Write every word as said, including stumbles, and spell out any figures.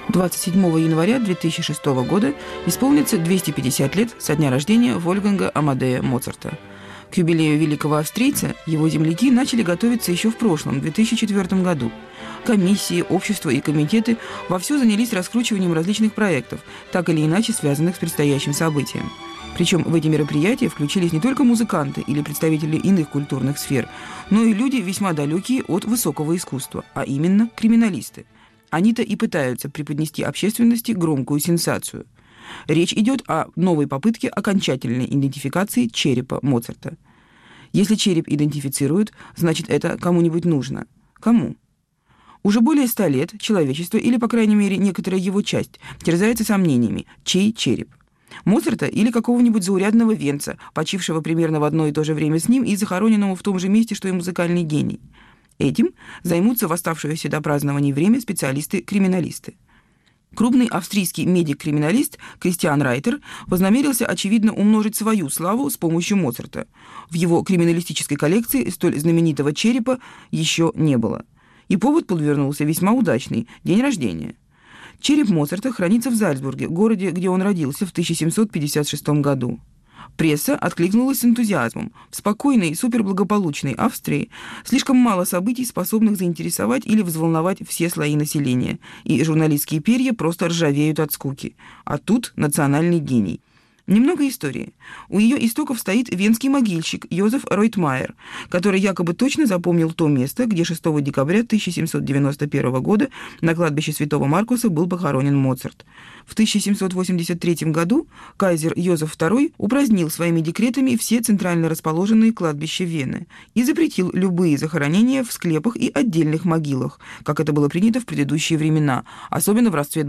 двадцать седьмого января две тысячи шестого года исполнится двести пятьдесят лет со дня рождения Вольфганга Амадея Моцарта. К юбилею великого австрийца его земляки начали готовиться еще в прошлом, две тысячи четвёртом году. Комиссии, общества и комитеты вовсю занялись раскручиванием различных проектов, так или иначе связанных с предстоящим событием. Причем в эти мероприятия включились не только музыканты или представители иных культурных сфер, но и люди, весьма далекие от высокого искусства, а именно криминалисты. Они-то и пытаются преподнести общественности громкую сенсацию. Речь идет о новой попытке окончательной идентификации черепа Моцарта. Если череп идентифицируют, значит, это кому-нибудь нужно. Кому? Уже более ста лет человечество, или, по крайней мере, некоторая его часть, терзается сомнениями, чей череп. Моцарта или какого-нибудь заурядного венца, почившего примерно в одно и то же время с ним и захороненного в том же месте, что и музыкальный гений. Этим займутся в оставшееся до празднования время специалисты-криминалисты. Крупный австрийский медик-криминалист Кристиан Райтер вознамерился, очевидно, умножить свою славу с помощью Моцарта. В его криминалистической коллекции столь знаменитого черепа еще не было. И повод подвернулся весьма удачный – день рождения. Череп Моцарта хранится в Зальцбурге, городе, где он родился в тысяча семьсот пятьдесят шестом году. Пресса откликнулась с энтузиазмом. В спокойной, суперблагополучной Австрии слишком мало событий, способных заинтересовать или взволновать все слои населения, и журналистские перья просто ржавеют от скуки. А тут национальный гений. Немного истории. У ее истоков стоит венский могильщик Йозеф Ройтмайер, который якобы точно запомнил то место, где шестого декабря тысяча семьсот девяносто первого года на кладбище Святого Маркуса был похоронен Моцарт. В тысяча семьсот восемьдесят третьем году кайзер Йозеф второй упразднил своими декретами все центрально расположенные кладбища Вены и запретил любые захоронения в склепах и отдельных могилах, как это было принято в предыдущие времена, особенно в расцвет